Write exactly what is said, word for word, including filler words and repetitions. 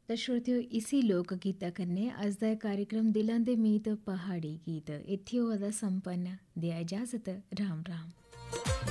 ਤਾਂ ਸ਼ਰੋਤਿਓ ਇਸੀ ਲੋਕ ਗੀਤਾਂ ਕन्नै ਅੱਜ ਦਾ ਇਹ कार्यक्रम ਦਿਲਾਂ ਦੇ ਮੀਤ ਪਹਾੜੀ ਗੀਤ ਇੱਥੇ ਉਹਦਾ ਸੰਪੰਨ ਦਿਆ ਇਜਾਜ਼ਤ ਰਾਮ ਰਾਮ।